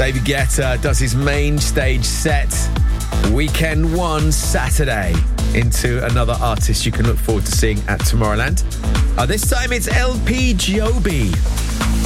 David Guetta does his main stage set weekend one Saturday into another artist you can look forward to seeing at Tomorrowland. This time it's LP Giobbi.